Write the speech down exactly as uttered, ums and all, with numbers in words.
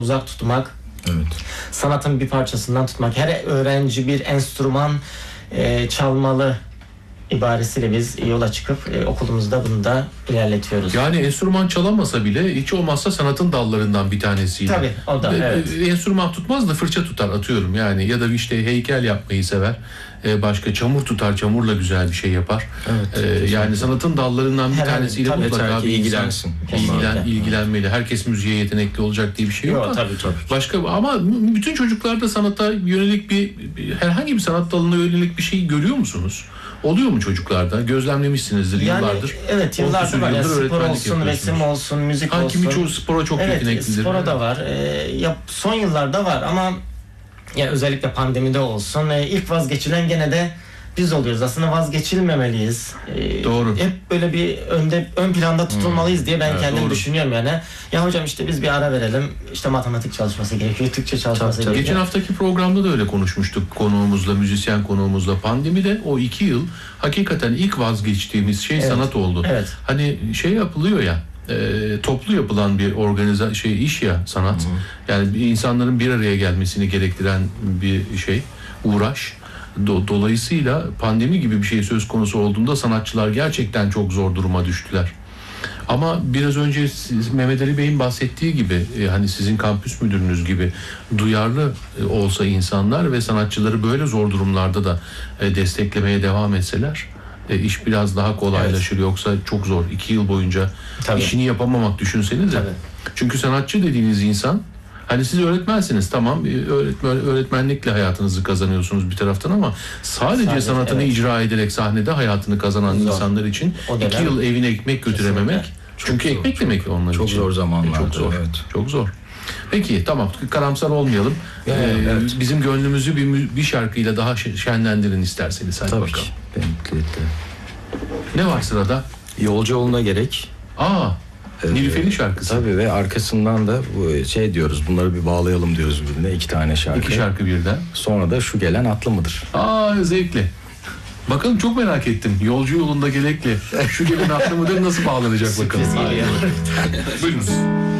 uzak tutmak, Evet. sanatın bir parçasından tutmak. Her öğrenci bir enstrüman e, çalmalı ibaresiyle biz yola çıkıp e, okulumuzda bunu da ilerletiyoruz. Yani enstrüman çalamasa bile hiç olmazsa sanatın dallarından bir tanesiyle. Tabii, o da, E, evet. e, Enstrüman tutmaz da fırça tutar, atıyorum yani, ya da işte heykel yapmayı sever. E, başka çamur tutar, çamurla güzel bir şey yapar. Evet, E, yani sanatın dallarından bir Herhangi- tanesiyle tabii, mutlaka yeter ki bir insan ilgilensin. ilgilen, Kesinlikle. ilgilenmeli. Herkes müziğe yetenekli olacak diye bir şey yok. Yok, ama tabii, tabii. Başka ama bütün çocuklarda sanata yönelik bir, bir herhangi bir sanat dalına yönelik bir şey görüyor musunuz? Oluyor mu çocuklarda? Gözlemlemişsinizdir Yani yıllardır. evet, On yıllardır küsur var. Ya, yıldır spor öğretmenlik olsun, yapıyorsunuz. resim olsun, müzik Ha, olsun. kimi çoğu spora çok Evet, yeteneklidir. spora da var. Ee, ya, son yıllarda var ama ya özellikle pandemide olsun. E, ilk vazgeçilen gene de biz oluyoruz. Aslında vazgeçilmemeliyiz. E, Doğru. Hep böyle bir önde ön planda tutulmalıyız diye ben Evet, kendim doğru. düşünüyorum yani. Ya hocam işte biz bir ara verelim. İşte matematik çalışması gerekiyor, Türkçe çalışması Tabii, tabii. gerekiyor. Geçen haftaki programda da öyle konuşmuştuk konuğumuzla, müzisyen konuğumuzla. Pandemide o iki yıl hakikaten ilk vazgeçtiğimiz şey Evet. sanat oldu. Evet. Hani şey yapılıyor ya, e, toplu yapılan bir organize şey, iş ya sanat. Yani bir insanların bir araya gelmesini gerektiren bir şey, uğraş. Do- Dolayısıyla pandemi gibi bir şey söz konusu olduğunda sanatçılar gerçekten çok zor duruma düştüler. Ama biraz önce siz, Mehmet Ali Bey'in bahsettiği gibi, e, hani sizin kampüs müdürünüz gibi duyarlı e, olsa insanlar ve sanatçıları böyle zor durumlarda da e, desteklemeye devam etseler, e, iş biraz daha kolaylaşır. Yoksa çok zor. İki yıl boyunca Tabii. işini yapamamak, düşünsenize. Tabii. Çünkü sanatçı dediğiniz insan, hani siz öğretmensiniz, tamam, öğretmen, öğretmenlikle hayatınızı kazanıyorsunuz bir taraftan ama sadece, Sadece, sanatını evet. icra ederek sahnede hayatını kazanan Zor. insanlar için O iki dönem- yıl evine ekmek götürememek, Kesinlikle. çünkü zor, ekmek çok- demek onlar çok için. zor zamanlarda, Çok zor. evet. Çok zor. Peki tamam, karamsar olmayalım. Ya, Ee, evet. Bizim gönlümüzü bir, mü- bir şarkıyla daha şe- şenlendirin isterseniz. Hadi Tabii bakalım. ki. Memnuniyetle. Ne var sırada? Yolcu yoluna gerek. Aa, Ee, Nilüfer'in şarkısı. Tabii ve arkasından da bu şey diyoruz, bunları bir bağlayalım diyoruz birbirine, iki tane şarkı. İki şarkı birden. Sonra da şu gelen atlı mıdır? Aa, zevkli. Bakalım, çok merak ettim. Yolcu yolunda gelekle şu gelen atlı mıdır nasıl bağlanacak bakalım. Sürpriz geliyor. Buyurun.